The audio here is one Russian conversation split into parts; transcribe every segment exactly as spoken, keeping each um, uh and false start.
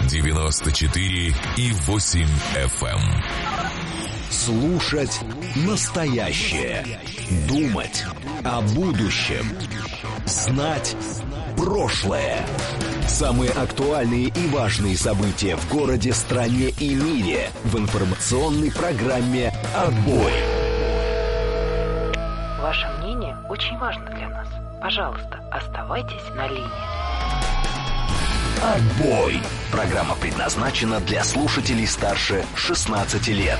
девяносто четыре и восемь эф эм. Слушать настоящее. Думать о будущем. Знать прошлое. Самые актуальные и важные события в городе, стране и мире в информационной программе «Отбой». Ваше мнение очень важно для нас. Пожалуйста, оставайтесь на линии. «Отбой». Программа предназначена для слушателей старше шестнадцати лет.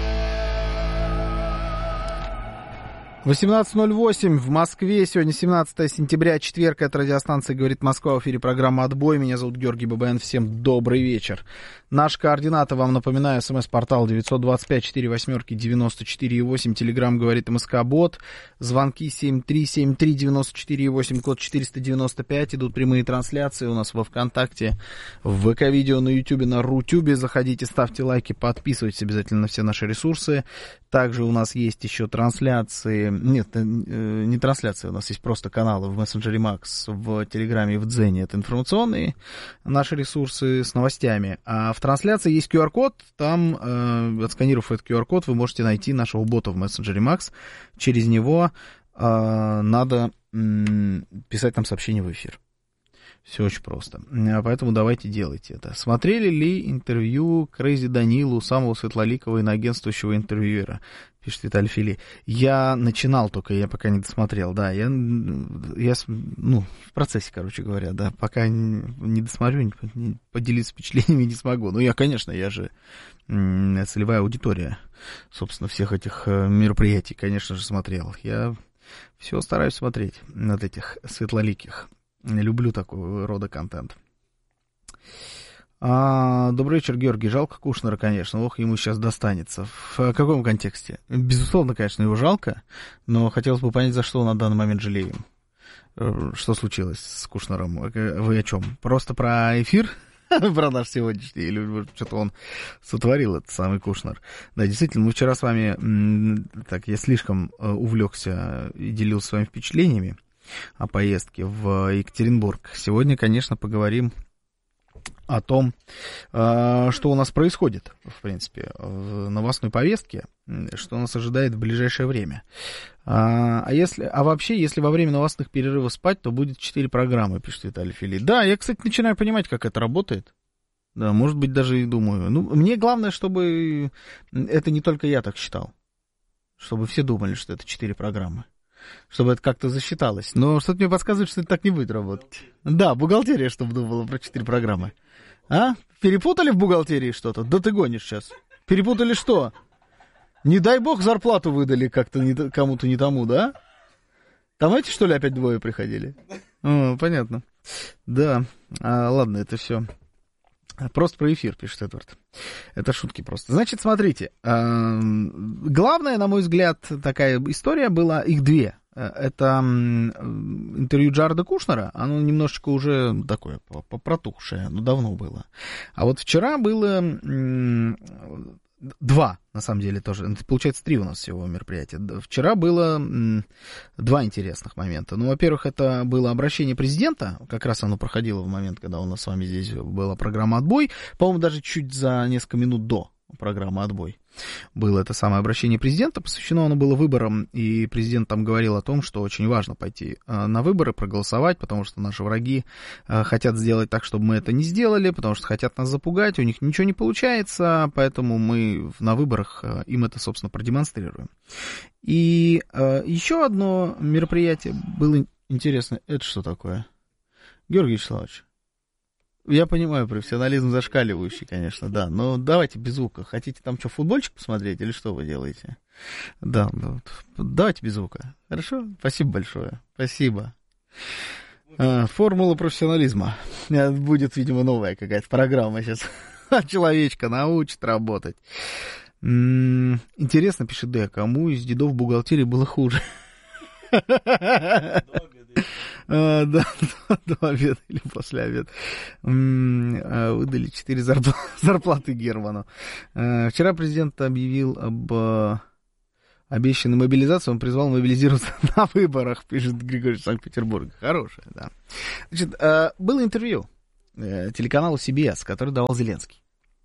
восемнадцать ноль восемь в Москве. Сегодня семнадцатое сентября, четверг. Это радиостанция «Говорит Москва». В эфире программа «Отбой». Меня зовут Георгий Бабаян. Всем добрый вечер. Наши координаты, вам напоминаю, смс-портал девять два пять четыре восемь девяносто четыре восемь. Телеграм «Говорит МСК-бот». Звонки семь три семь три девяносто четыре восемь, код четыреста девяносто пять. Идут прямые трансляции у нас во ВКонтакте, в ВК-видео, на Ютубе, на Рутюбе. Заходите, ставьте лайки, подписывайтесь обязательно на все наши ресурсы. Также у нас есть еще трансляции. Нет, не трансляция, у нас есть просто каналы в мессенджере Макс, в Телеграме и в Дзене. Это информационные наши ресурсы с новостями. А в трансляции есть ку ар-код, там, э, отсканировав этот ку ар-код, вы можете найти нашего бота в мессенджере Макс. Через него э, надо э, писать нам сообщение в эфир. Все очень просто. Поэтому давайте делайте это. Смотрели ли интервью Крейзи Данилу, самого светлоликого иноагентствующего интервьюера? Пишет Виталий Фили. Я начинал только, я пока не досмотрел. Да, я, я ну, в процессе, короче говоря, да, пока не, не досмотрю, не, не, поделиться впечатлениями не смогу. Ну, я, конечно, я же м, целевая аудитория, собственно, всех этих мероприятий, конечно же, смотрел. Я все стараюсь смотреть над этих светлоликих. Люблю такого рода контент. А, добрый вечер, Георгий. Жалко Кушнера, конечно. Ох, ему сейчас достанется. В каком контексте? Безусловно, конечно, его жалко, но хотелось бы понять, за что он на данный момент жалеем. Что случилось с Кушнером? Вы о чем? Просто про эфир? Про наш сегодняшний? Или что-то он сотворил, этот самый Кушнер? Да, действительно, мы вчера с вами... Так, я слишком увлекся и делился своими впечатлениями о поездке в Екатеринбург. Сегодня, конечно, поговорим о том, что у нас происходит, в принципе, в новостной повестке, что нас ожидает в ближайшее время. А, если, а вообще, если во время новостных перерывов спать, то будет четыре программы, пишет Виталий Фили. Да, я, кстати, начинаю понимать, как это работает. Да, может быть, даже и думаю. Ну, мне главное, чтобы это не только я так считал. Чтобы все думали, что это четыре программы. Чтобы это как-то засчиталось. Но что-то мне подсказывает, что это так не будет работать. Да, бухгалтерия, чтобы думала про четыре программы. А? Перепутали в бухгалтерии что-то? Да ты гонишь сейчас. Перепутали что? Не дай бог зарплату выдали как-то не, кому-то не тому, да? Там эти, что ли, опять двое приходили? О, понятно. Да, а, ладно, это все. Просто про эфир, пишет Эдвард. Это шутки просто. Значит, смотрите. Э, главная, на мой взгляд, такая история была, их две. Это интервью Джареда Кушнера. Оно немножечко уже такое протухшее, но давно было. А вот вчера было м, два, на самом деле, тоже. Получается, три у нас всего мероприятия. Вчера было м, два интересных момента. Ну, во-первых, это было обращение президента. Как раз оно проходило в момент, когда у нас с вами здесь была программа «Отбой». По-моему, даже чуть за несколько минут до программы «Отбой» было это самое обращение президента. Посвящено оно было выборам, и президент там говорил о том, что очень важно пойти на выборы, проголосовать, потому что наши враги хотят сделать так, чтобы мы это не сделали, потому что хотят нас запугать, у них ничего не получается, поэтому мы на выборах им это, собственно, продемонстрируем. И еще одно мероприятие было интересно. Это что такое? Георгий Вячеславович, я понимаю, профессионализм зашкаливающий, конечно, да, но давайте без звука. Хотите там что, футбольчик посмотреть или что вы делаете? Да, да, давайте без звука. Хорошо? Спасибо большое. Спасибо. А, формула профессионализма. Будет, видимо, новая какая-то программа сейчас. Человечка научит работать. М-м, интересно, пишет Д, кому из дедов в бухгалтерии было хуже? А, да, до обеда или после обеда. М-м, выдали четыре зарпла- зарплаты Герману. А, вчера президент объявил об а, обещанной мобилизации. Он призвал мобилизироваться на выборах, пишет Григорий Санкт-Петербург. Хорошее, да. Значит, а, было интервью. телеканалу си би эс, который давал Зеленский.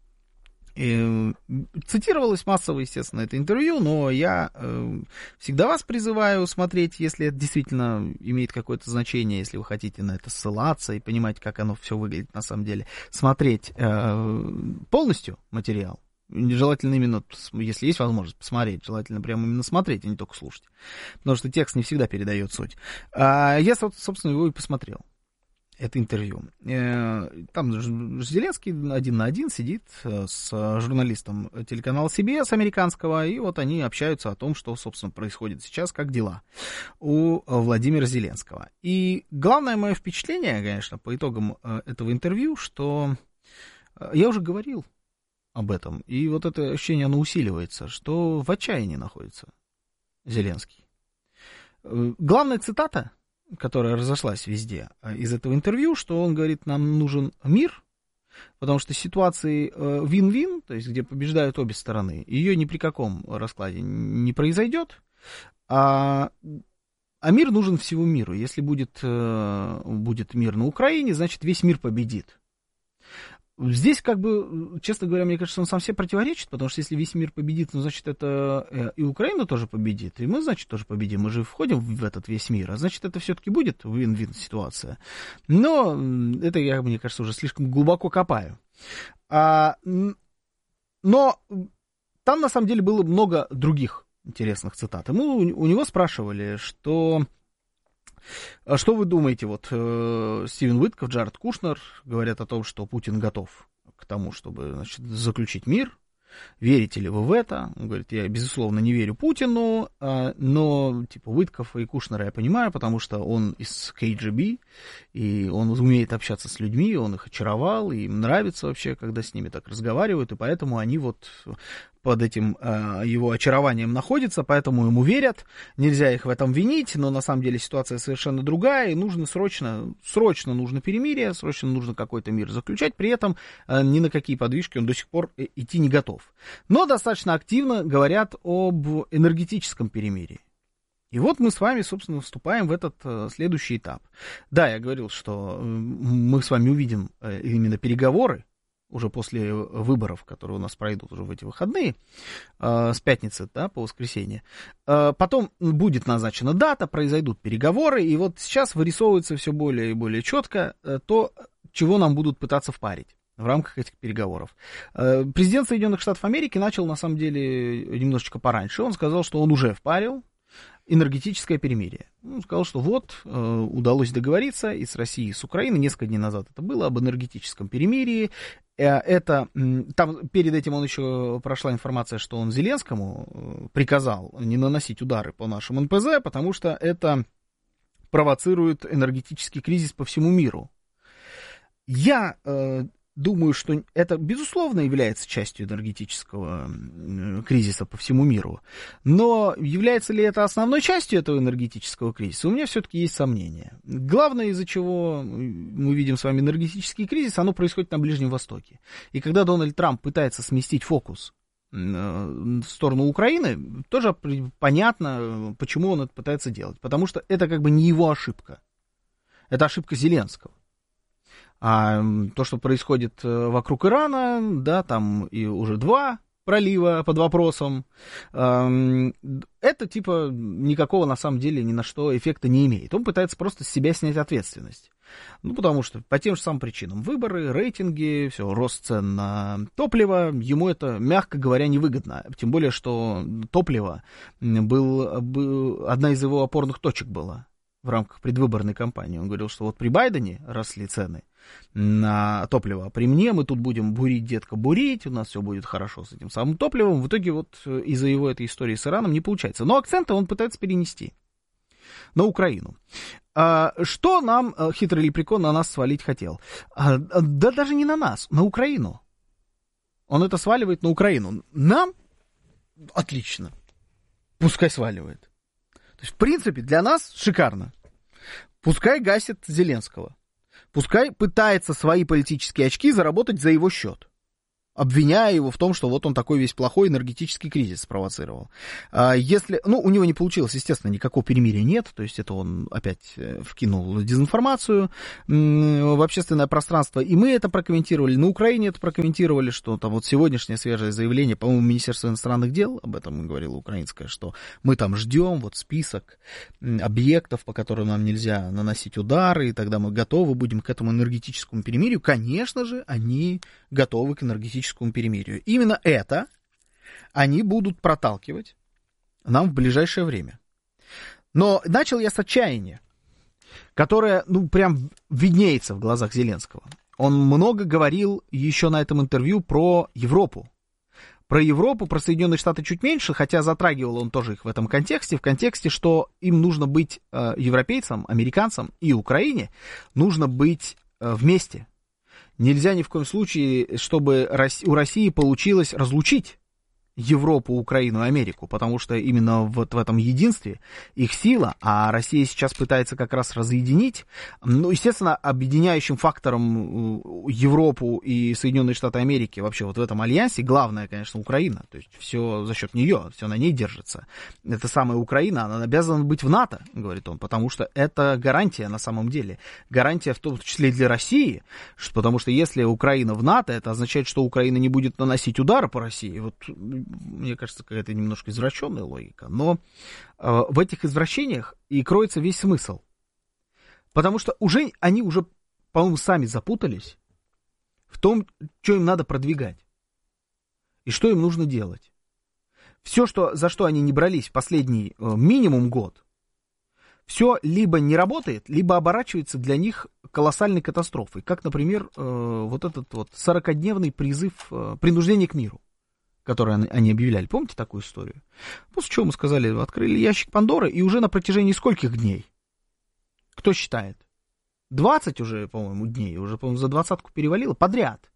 И цитировалось массово, естественно, это интервью, но я э, всегда вас призываю смотреть, если это действительно имеет какое-то значение, если вы хотите на это ссылаться и понимать, как оно все выглядит на самом деле, смотреть э, полностью материал. Желательно именно, если есть возможность посмотреть, желательно прямо именно смотреть, а не только слушать, потому что текст не всегда передает суть. А я, собственно, его и посмотрел. Это интервью. Там Зеленский один на один сидит с журналистом телеканала си би эс американского, и вот они общаются о том, что, собственно, происходит сейчас, как дела у Владимира Зеленского. И главное мое впечатление, конечно, по итогам этого интервью, что я уже говорил об этом, и вот это ощущение, оно усиливается, что в отчаянии находится Зеленский. Главная цитата, которая разошлась везде из этого интервью, что он говорит, нам нужен мир, потому что ситуации вин-вин, то есть где побеждают обе стороны, ее ни при каком раскладе не произойдет, а, а мир нужен всему миру. Если будет, будет мир на Украине, значит весь мир победит. Здесь, как бы, честно говоря, мне кажется, он сам себе противоречит, потому что если весь мир победит, ну, значит, это и Украина тоже победит, и мы, значит, тоже победим. Мы же входим в этот весь мир, а значит, это все-таки будет вин-вин ситуация. Но это я, мне кажется, уже слишком глубоко копаю. А, но там, на самом деле, было много других интересных цитат. Ему, у него спрашивали, что... Что вы думаете, вот э, Стивен Уитков, Джаред Кушнер говорят о том, что Путин готов к тому, чтобы, значит, заключить мир. Верите ли вы в это? Он говорит, я, безусловно, не верю Путину, э, но, типа, Уитков и Кушнера я понимаю, потому что он из кей джи би, и он умеет общаться с людьми, он их очаровал, и им нравится вообще, когда с ними так разговаривают, и поэтому они вот... под этим э, его очарованием находится, поэтому ему верят, нельзя их в этом винить, но на самом деле ситуация совершенно другая, и нужно срочно, срочно нужно перемирие, срочно нужно какой-то мир заключать, при этом э, ни на какие подвижки он до сих пор идти не готов. Но достаточно активно говорят об энергетическом перемирии. И вот мы с вами, собственно, вступаем в этот э, следующий этап. Да, я говорил, что э, мы с вами увидим э, именно переговоры, уже после выборов, которые у нас пройдут уже в эти выходные, э, с пятницы, да, по воскресенье. Э, потом будет назначена дата, произойдут переговоры, и вот сейчас вырисовывается все более и более четко э, то, чего нам будут пытаться впарить в рамках этих переговоров. Э, президент Соединенных Штатов Америки начал, на самом деле, немножечко пораньше. Он сказал, что он уже впарил энергетическое перемирие. Он сказал, что вот, э, удалось договориться и с Россией, и с Украиной, несколько дней назад это было, об энергетическом перемирии. Э, это, там перед этим он еще прошла информация, что он Зеленскому приказал не наносить удары по нашему эн пэ зэ, потому что это провоцирует энергетический кризис по всему миру. Я... Э, Думаю, что это, безусловно, является частью энергетического кризиса по всему миру. Но является ли это основной частью этого энергетического кризиса, у меня все-таки есть сомнения. Главное, из-за чего мы видим с вами энергетический кризис, оно происходит на Ближнем Востоке. И когда Дональд Трамп пытается сместить фокус в сторону Украины, тоже понятно, почему он это пытается делать. Потому что это как бы не его ошибка. Это ошибка Зеленского. А то, что происходит вокруг Ирана, да, там и уже два пролива под вопросом, это типа никакого на самом деле ни на что эффекта не имеет. Он пытается просто с себя снять ответственность. Ну, потому что по тем же самым причинам. Выборы, рейтинги, все, рост цен на топливо, ему это, мягко говоря, невыгодно. Тем более, что топливо был, был, одна из его опорных точек была в рамках предвыборной кампании. Он говорил, что вот при Байдене росли цены на топливо, а при мне мы тут будем бурить, детка, бурить, у нас все будет хорошо с этим самым топливом. В итоге вот из-за его этой истории с Ираном не получается. Но акценты он пытается перенести на Украину. А, что нам хитрый лепрекон на нас свалить хотел? А, да даже не на нас, на Украину. Он это сваливает на Украину. Нам? Отлично. Пускай сваливает. То есть, в принципе, для нас шикарно. Пускай гасит Зеленского. Пускай пытается свои политические очки заработать за его счет. обвиняя его в том, что вот он такой весь плохой энергетический кризис спровоцировал. Если, ну, у него не получилось, естественно, никакого перемирия нет, то есть это он опять вкинул дезинформацию в общественное пространство, и мы это прокомментировали, на Украине это прокомментировали, что там вот сегодняшнее свежее заявление, по-моему, Министерство иностранных дел, об этом говорило украинское, что мы там ждем вот список объектов, по которым нам нельзя наносить удары, и тогда мы готовы будем к этому энергетическому перемирию. Конечно же, они готовы к энергетическому перемирию. Именно это они будут проталкивать нам в ближайшее время. Но начал я с отчаяния, которое, ну, прям виднеется в глазах Зеленского. Он много говорил еще на этом интервью про Европу. Про Европу, про Соединенные Штаты чуть меньше, хотя затрагивал он тоже их в этом контексте, в контексте, что им нужно быть э, европейцам, американцам и Украине, нужно быть э, вместе. Нельзя ни в коем случае, чтобы у России получилось разлучить Европу, Украину и Америку, потому что именно вот в этом единстве их сила, а Россия сейчас пытается как раз разъединить. Ну, естественно, объединяющим фактором Европу и Соединенные Штаты Америки вообще вот в этом альянсе главное, конечно, Украина, то есть все за счет нее, все на ней держится. Это самая Украина, она обязана быть в НАТО, говорит он, потому что это гарантия на самом деле, гарантия в том числе и для России, потому что если Украина в НАТО, это означает, что Украина не будет наносить удары по России. Вот мне кажется, какая-то немножко извращенная логика, но э, в этих извращениях и кроется весь смысл. Потому что уже они уже, по-моему, сами запутались в том, что им надо продвигать и что им нужно делать. Все, что, за что они не брались в последний э, минимум год, все либо не работает, либо оборачивается для них колоссальной катастрофой. Как, например, э, вот этот вот сорокадневный призыв э, принуждения к миру, который они объявляли. Помните такую историю? После чего мы сказали, открыли ящик Пандоры, и уже на протяжении скольких дней? Кто считает? двадцать уже, по-моему, дней, уже, по-моему, за двадцатку перевалило подряд.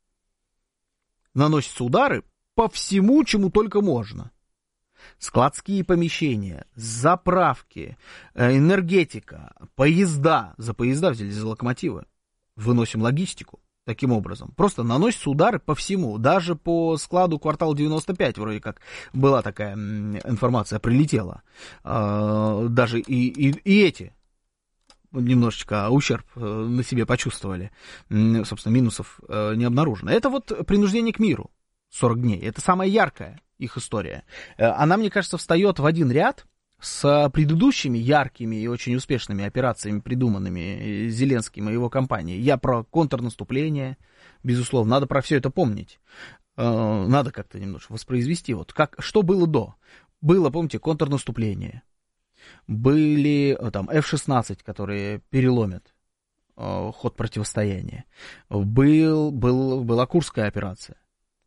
Наносятся удары по всему, чему только можно. Складские помещения, заправки, энергетика, поезда. За поезда взялись, за локомотивы. Выносим логистику. Таким образом, просто наносятся удары по всему, даже по складу квартала девяносто пять, вроде как была такая информация, прилетела. Даже и, и, и эти немножечко ущерб на себе почувствовали. Собственно, минусов не обнаружено. Это вот принуждение к миру, сорок дней. Это самая яркая их история. Она, мне кажется, встает в один ряд с предыдущими яркими и очень успешными операциями, придуманными Зеленским и его компанией. Я про контрнаступление, безусловно, надо про все это помнить. Надо как-то немножко воспроизвести. Вот как, что было до? Было, помните, контрнаступление. Были там эф шестнадцать, которые переломят ход противостояния. Был, был, была Курская операция.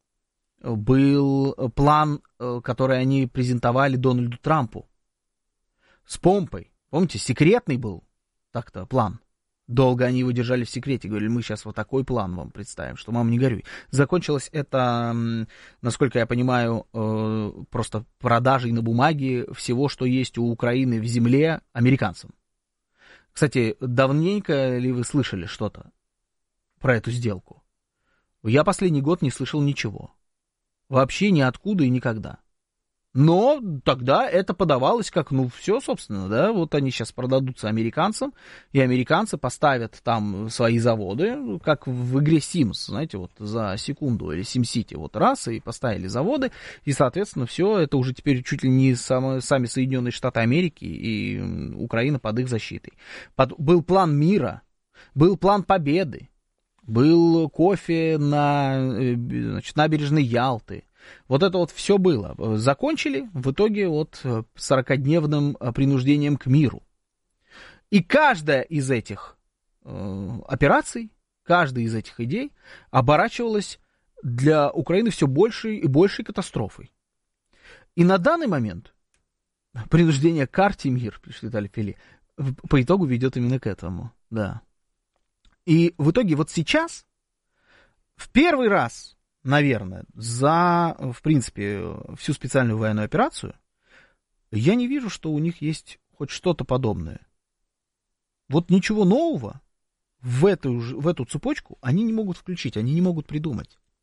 Был план, который они презентовали Дональду Трампу. С помпой. Помните, секретный был так-то план. Долго они его держали в секрете. Говорили, мы сейчас вот такой план вам представим, что мам, не горюй. Закончилось это, насколько я понимаю, просто продажей на бумаге всего, что есть у Украины в земле, американцам. Кстати, давненько ли вы слышали что-то про эту сделку? Я последний год не слышал ничего. Вообще ниоткуда и никогда. Но тогда это подавалось как, ну, все, собственно, да, вот они сейчас продадутся американцам, и американцы поставят там свои заводы, как в игре Sims, знаете, вот за секунду, или SimCity, вот раз, и поставили заводы, и, соответственно, все, это уже теперь чуть ли не сами, сами Соединенные Штаты Америки и Украина под их защитой. Под, был план мира, был план победы, был кофе на, значит, набережной Ялты. Вот это вот все было. Закончили в итоге вот сорокадневным принуждением к миру. И каждая из этих э, операций, каждая из этих идей оборачивалась для Украины все большей и большей катастрофой. И на данный момент принуждение к карте мир, пишет Виталий Фили, по итогу ведет именно к этому. Да. И в итоге вот сейчас, в первый раз, наверное, за, в принципе, всю специальную военную операцию, я не вижу, что у них есть хоть что-то подобное. Вот ничего нового в эту, в эту цепочку они не могут включить, они не могут придумать.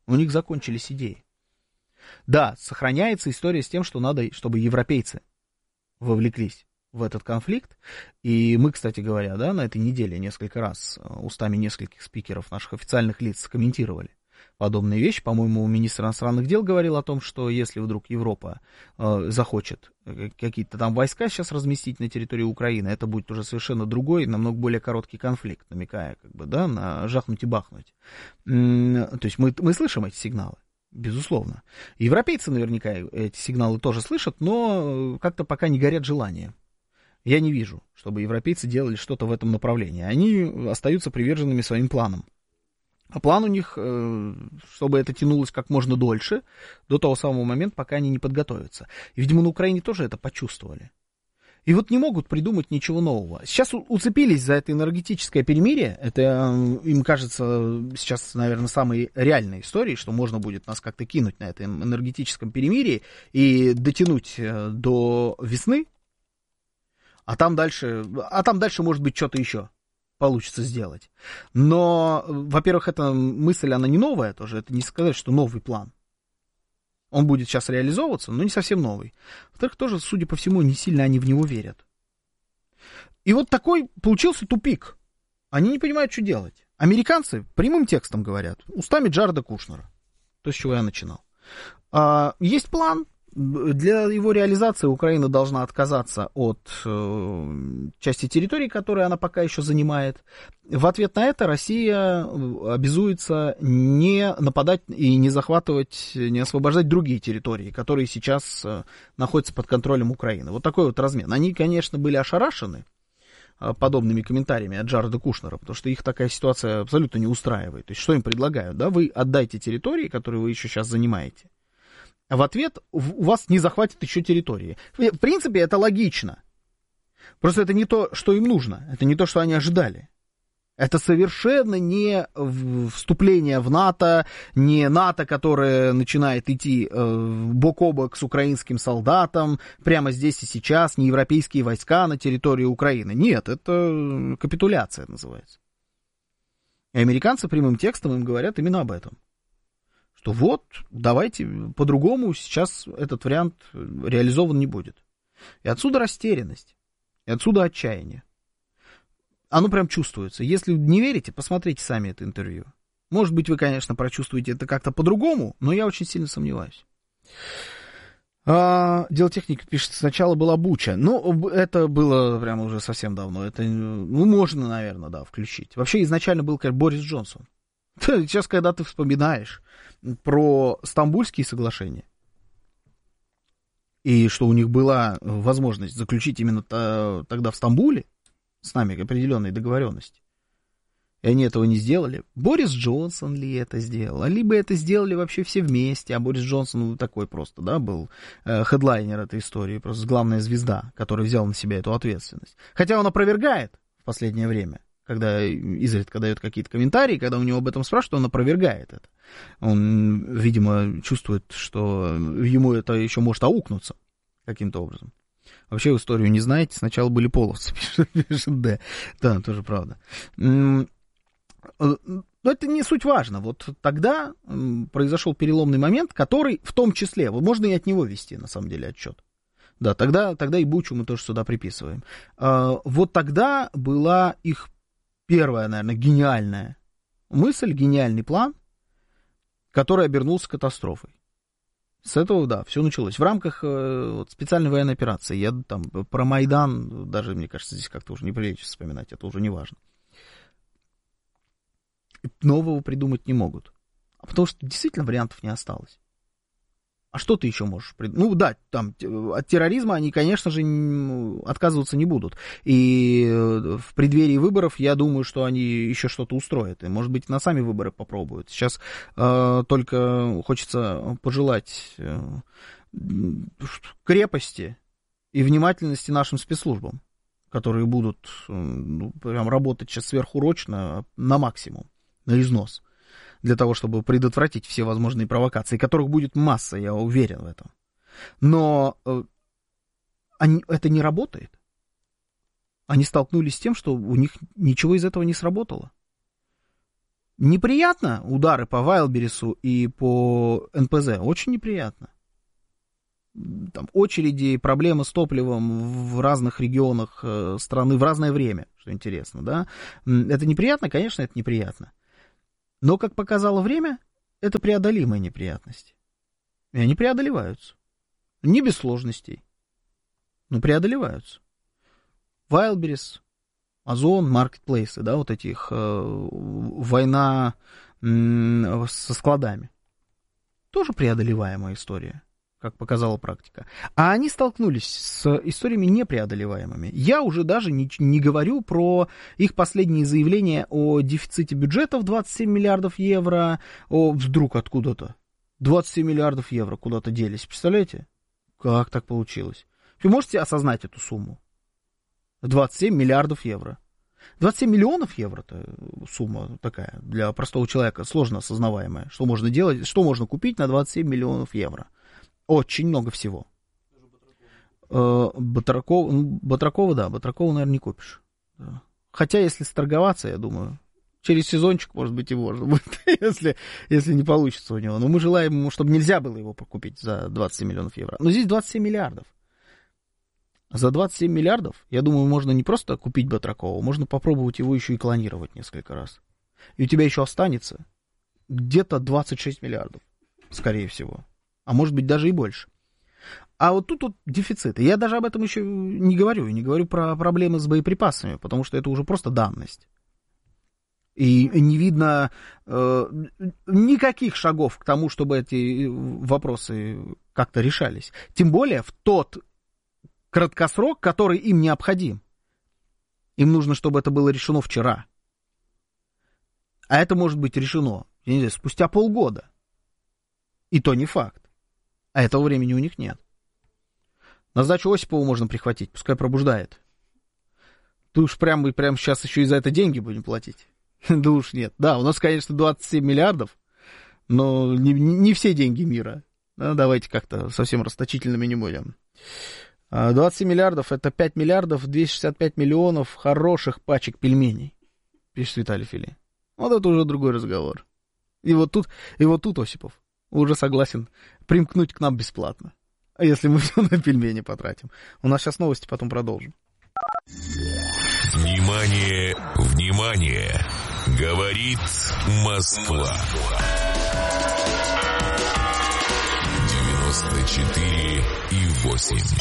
У них закончились идеи. Да, сохраняется история с тем, что надо, чтобы европейцы вовлеклись в этот конфликт. И мы, кстати говоря, да, на этой неделе несколько раз устами нескольких спикеров наших официальных лиц комментировали подобные вещи. По-моему, министр иностранных дел говорил о том, что если вдруг Европа э, захочет какие-то там войска сейчас разместить на территории Украины, это будет уже совершенно другой, намного более короткий конфликт, намекая как бы, да, на жахнуть и бахнуть. М-м, то есть мы, мы слышим эти сигналы. Безусловно. Европейцы наверняка эти сигналы тоже слышат, но как-то пока не горят желания. Я не вижу, чтобы европейцы делали что-то в этом направлении. Они остаются приверженными своим планам. А план у них, чтобы это тянулось как можно дольше, до того самого момента, пока они не подготовятся. И, видимо, на Украине тоже это почувствовали. И вот не могут придумать ничего нового. Сейчас уцепились за это энергетическое перемирие. Это, им кажется, сейчас, наверное, самой реальной историей, что можно будет нас как-то кинуть на этом энергетическом перемирии и дотянуть до весны. А там дальше, а там дальше может быть что-то еще получится сделать. Но, во-первых, эта мысль, она не новая тоже. Это не сказать, что новый план. Он будет сейчас реализовываться, но не совсем новый. Во-вторых, тоже, судя по всему, не сильно они в него верят. И вот такой получился тупик. Они не понимают, что делать. Американцы прямым текстом говорят, устами Джареда Кушнера. То, с чего я начинал. А, есть план. Для его реализации Украина должна отказаться от э, части территории, которую она пока еще занимает. В ответ на это Россия обязуется не нападать и не захватывать, не освобождать другие территории, которые сейчас э, находятся под контролем Украины. Вот такой вот размен. Они, конечно, были ошарашены э, подобными комментариями от Джареда Кушнера, потому что их такая ситуация абсолютно не устраивает. То есть что им предлагают? Да? Вы отдайте территории, которые вы еще сейчас занимаете. А в ответ у вас не захватит еще территории. В принципе, это логично. Просто это не то, что им нужно. Это не то, что они ожидали. Это совершенно не вступление в НАТО, не НАТО, которое начинает идти бок о бок с украинским солдатом прямо здесь и сейчас, не европейские войска на территории Украины. Нет, это капитуляция называется. И американцы прямым текстом им говорят именно об этом. Что вот, давайте по-другому, сейчас этот вариант реализован не будет. И отсюда растерянность, и отсюда отчаяние. Оно прям чувствуется. Если не верите, посмотрите сами это интервью. Может быть, вы, конечно, прочувствуете это как-то по-другому, но я очень сильно сомневаюсь. А, Дело техники пишет, сначала была Буча. Ну, это было прямо уже совсем давно. Это, ну, можно, наверное, да, включить. Вообще, изначально был, конечно, Борис Джонсон. Сейчас, когда ты вспоминаешь про Стамбульские соглашения, и что у них была возможность заключить именно тогда в Стамбуле с нами определенные договоренности, и они этого не сделали. Борис Джонсон ли это сделал? Либо это сделали вообще все вместе, а Борис Джонсон, ну, такой просто, да, был э, хедлайнер этой истории, просто главная звезда, который взял на себя эту ответственность. Хотя он опровергает в последнее время, когда изредка дает какие-то комментарии, когда у него об этом спрашивают, он опровергает это. Он, видимо, чувствует, что ему это еще может аукнуться каким-то образом. Вообще историю не знаете, сначала были половцы, пишет Д. Да, тоже правда. Но это не суть важно. Вот тогда произошел переломный момент, который в том числе, вот можно и от него вести, на самом деле, отчет. Да, тогда, тогда и Бучу мы тоже сюда приписываем. Вот тогда была их первая, наверное, гениальная мысль, гениальный план, который обернулся катастрофой. С этого, да, все началось. В рамках э, вот, специальной военной операции. Я там про Майдан, даже, мне кажется, здесь как-то уже не прилично вспоминать, это уже не важно. Нового придумать не могут. А потому что действительно вариантов не осталось. А что ты еще можешь придумать? Ну да, там от терроризма они, конечно же, отказываться не будут. И в преддверии выборов я думаю, что они еще что-то устроят. И, может быть, на сами выборы попробуют. Сейчас э, только хочется пожелать э, крепости и внимательности нашим спецслужбам, которые будут э, ну, прям работать сейчас сверхурочно на максимум, на износ. Для того, чтобы предотвратить все возможные провокации, которых будет масса, я уверен в этом. Но э, они, это не работает. Они столкнулись с тем, что у них ничего из этого не сработало. Неприятно удары по Вайлдберрису и по эн пэ зэ, очень неприятно. Там очереди, проблемы с топливом в разных регионах страны в разное время, что интересно, да. Это неприятно? Конечно, это неприятно. Но, как показало время, это преодолимые неприятности. И они преодолеваются. Не без сложностей, но преодолеваются. Wildberries, Озон, маркетплейсы, да, вот этих э, война э, со складами. Тоже преодолеваемая история, как показала практика. А они столкнулись с историями непреодолеваемыми. Я уже даже не, не говорю про их последние заявления о дефиците бюджета в двадцать семь миллиардов евро, о, вдруг откуда-то. двадцать семь миллиардов евро куда-то делись, представляете? Как так получилось? Вы можете осознать эту сумму? двадцать семь миллиардов евро. двадцать семь миллионов евро-то сумма такая для простого человека, сложно осознаваемая. Что можно делать, что можно купить на двадцать семь миллионов евро? Очень много всего. Батракова, Батракова, да, Батракова, наверное, не купишь. Хотя, если сторговаться, я думаю, через сезончик, может быть, и можно будет, если, если не получится у него. Но мы желаем ему, чтобы нельзя было его покупить за двадцать семь миллионов евро. Но здесь двадцать семь миллиардов. За двадцать семь миллиардов, я думаю, можно не просто купить Батракова, можно попробовать его еще и клонировать несколько раз. И у тебя еще останется где-то двадцать шесть миллиардов, скорее всего. А может быть, даже и больше. А вот тут вот дефициты. Я даже об этом еще не говорю. Не говорю про проблемы с боеприпасами, потому что это уже просто данность. И не видно э, никаких шагов к тому, чтобы эти вопросы как-то решались. Тем более в тот краткосрок, который им необходим. Им нужно, чтобы это было решено вчера. А это может быть решено, я не знаю, спустя полгода. И то не факт. А этого времени у них нет. На сдачу Осипову можно прихватить, пускай пробуждает. Ты уж прямо, прямо сейчас еще и за это деньги будем платить. Да уж нет. Да, у нас, конечно, двадцать семь миллиардов, но не, не все деньги мира. Да, давайте как-то совсем расточительными не будем. двадцать семь миллиардов — это пять миллиардов двести шестьдесят пять миллионов хороших пачек пельменей, пишет Виталий Фили. Вот это уже другой разговор. И вот тут, и вот тут Осипов уже согласен примкнуть к нам бесплатно. А если мы все на пельмени потратим? У нас сейчас новости, потом продолжим. Внимание, внимание! Говорит Москва. девяносто четыре и восемь.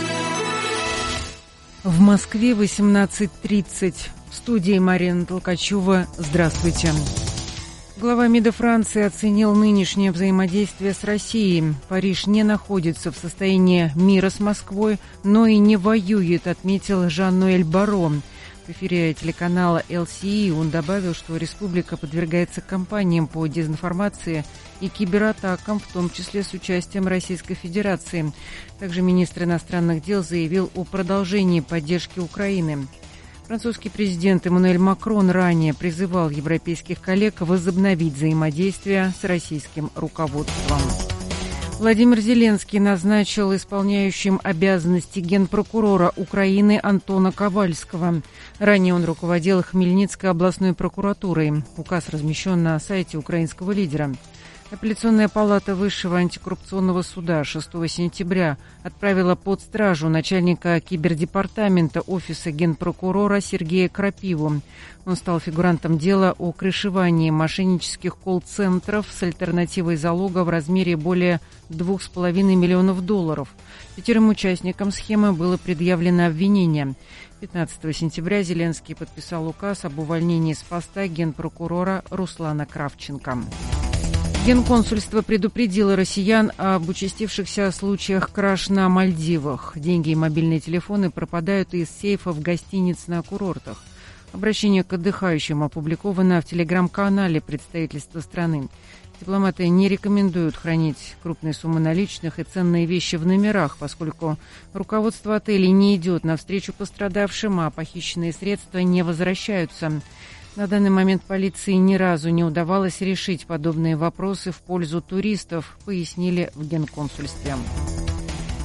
В Москве восемнадцать тридцать. В студии Марина Толкачева. Здравствуйте. Глава МИДа Франции оценил нынешнее взаимодействие с Россией. Париж не находится в состоянии мира с Москвой, но и не воюет, отметил Жан-Ноэль Барро. В эфире телеканала эл си и он добавил, что республика подвергается кампаниям по дезинформации и кибератакам, в том числе с участием Российской Федерации. Также министр иностранных дел заявил о продолжении поддержки Украины. Французский президент Эммануэль Макрон ранее призывал европейских коллег возобновить взаимодействие с российским руководством. Владимир Зеленский назначил исполняющим обязанности генпрокурора Украины Антона Ковальского. Ранее он руководил Хмельницкой областной прокуратурой. Указ размещен на сайте украинского лидера. Апелляционная палата Высшего антикоррупционного суда шестого сентября отправила под стражу начальника кибердепартамента Офиса генпрокурора Сергея Крапиву. Он стал фигурантом дела о крышевании мошеннических колл-центров с альтернативой залога в размере более двух с половиной миллионов долларов. Пятерым участникам схемы было предъявлено обвинение. пятнадцатого сентября Зеленский подписал указ об увольнении с поста генпрокурора Руслана Кравченко. Генконсульство предупредило россиян об участившихся случаях краж на Мальдивах. Деньги и мобильные телефоны пропадают из сейфов гостиниц на курортах. Обращение к отдыхающим опубликовано в телеграм-канале представительства страны. Дипломаты не рекомендуют хранить крупные суммы наличных и ценные вещи в номерах, поскольку руководство отелей не идет навстречу пострадавшим, а похищенные средства не возвращаются. На данный момент полиции ни разу не удавалось решить подобные вопросы в пользу туристов, пояснили в Генконсульстве.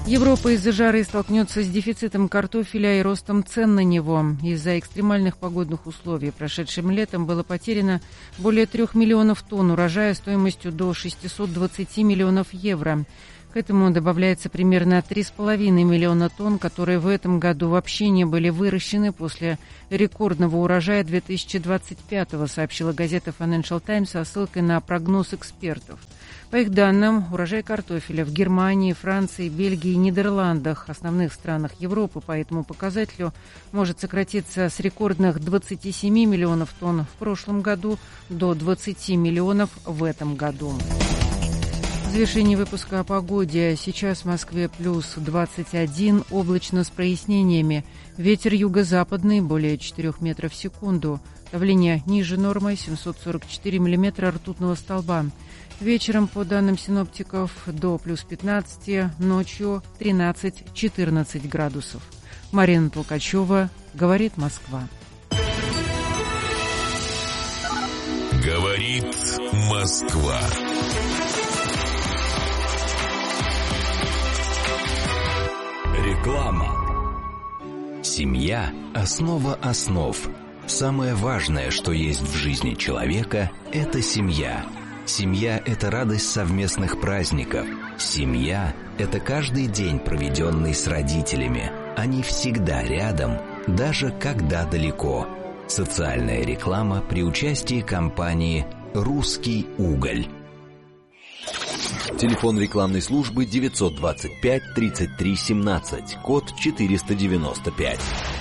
Европа из-за жары столкнется с дефицитом картофеля и ростом цен на него. Из-за экстремальных погодных условий прошедшим летом было потеряно более трех миллионов тонн урожая стоимостью до шестисот двадцати миллионов евро. К этому добавляется примерно три с половиной миллиона тонн, которые в этом году вообще не были выращены после рекордного урожая две тысячи двадцать пятого, сообщила газета Financial Times со ссылкой на прогноз экспертов. По их данным, урожай картофеля в Германии, Франции, Бельгии и Нидерландах, основных странах Европы, по этому показателю может сократиться с рекордных двадцати семи миллионов тонн в прошлом году до двадцати миллионов в этом году. В завершении выпуска о погоде. Сейчас в Москве плюс двадцать один, облачно с прояснениями. Ветер юго-западный, более четырёх метров в секунду. Давление ниже нормы, семьсот сорок четыре миллиметра ртутного столба. Вечером, по данным синоптиков, до плюс пятнадцати, ночью тринадцать-четырнадцать градусов. Марина Толкачева, говорит Москва. Говорит Москва. Реклама. Семья – основа основ. Самое важное, что есть в жизни человека – это семья. Семья – это радость совместных праздников. Семья – это каждый день, проведенный с родителями. Они всегда рядом, даже когда далеко. Социальная реклама при участии компании «Русский уголь». Телефон рекламной службы девятьсот двадцать пять тридцать три семнадцать, код четыреста девяносто пять.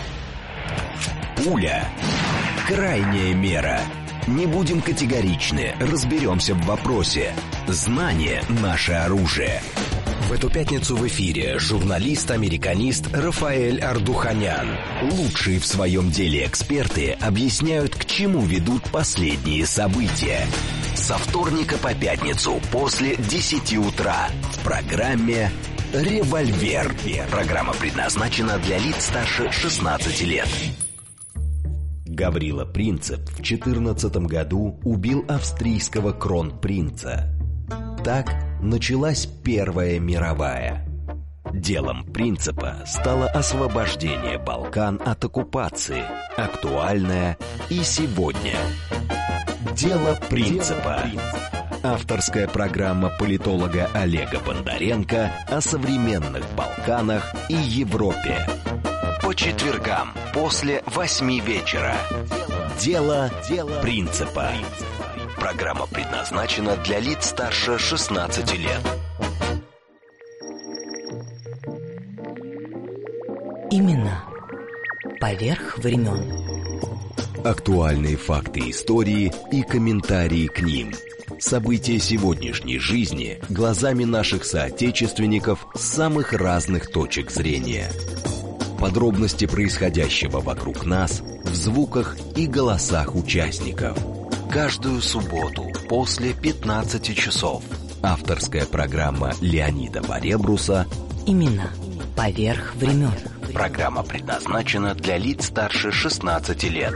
Пуля. Крайняя мера. Не будем категоричны, разберемся в вопросе. Знание – наше оружие. В эту пятницу в эфире журналист-американист Рафаэль Ардуханян. Лучшие в своем деле эксперты объясняют, к чему ведут последние события. Со вторника по пятницу после десяти утра в программе «Револьвер». Программа предназначена для лиц старше шестнадцати лет. Гаврила Принцип в четырнадцатом году убил австрийского кронпринца. Так началась Первая мировая. Делом Принципа стало освобождение Балкан от оккупации, актуальное и сегодня. Дело Принципа. Авторская программа политолога Олега Бондаренко о современных Балканах и Европе. По четвергам после восьми вечера. Дело Принципа. Программа предназначена для лиц старше шестнадцати лет. Именно поверх времен. Актуальные факты истории и комментарии к ним. События сегодняшней жизни глазами наших соотечественников с самых разных точек зрения. Подробности происходящего вокруг нас в звуках и голосах участников. Каждую субботу после пятнадцати часов. Авторская программа Леонида Баребруса Именно поверх времен. Программа предназначена для лиц старше шестнадцати лет.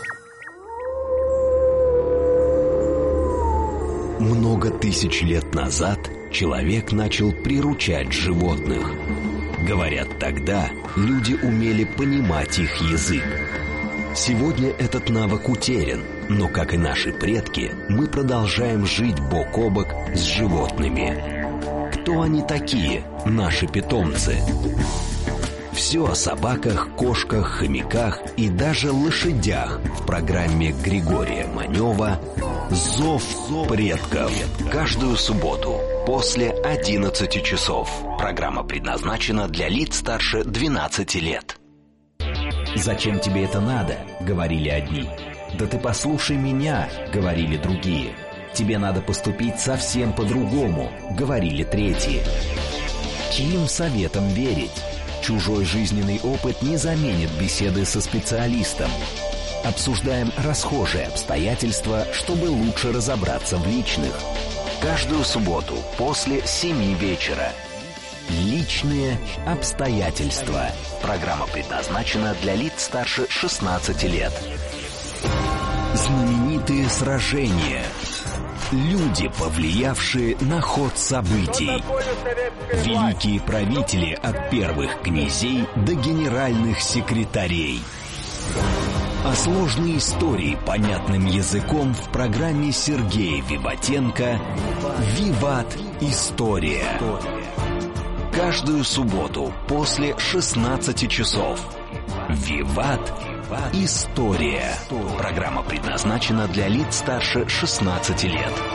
Много тысяч лет назад человек начал приручать животных. Говорят, тогда люди умели понимать их язык. Сегодня этот навык утерян, но, как и наши предки, мы продолжаем жить бок о бок с животными. Кто они такие, наши питомцы? Все о собаках, кошках, хомяках и даже лошадях в программе Григория Манева «Зов предков». Каждую субботу после одиннадцати часов. Программа предназначена для лиц старше двенадцати лет. «Зачем тебе это надо?» — говорили одни. «Да ты послушай меня!» — говорили другие. «Тебе надо поступить совсем по-другому!» — говорили третьи. Чьим советом верить? Чужой жизненный опыт не заменит беседы со специалистом. Обсуждаем расхожие обстоятельства, чтобы лучше разобраться в личных. Каждую субботу после семи вечера. Личные обстоятельства. Программа предназначена для лиц старше шестнадцати лет. Знаменитые сражения. Люди, повлиявшие на ход событий. Великие правители от первых князей до генеральных секретарей. О сложной истории понятным языком в программе Сергея Виватенко «Виват. История». Каждую субботу после шестнадцати часов. «Виват. История». Программа предназначена для лиц старше шестнадцати лет.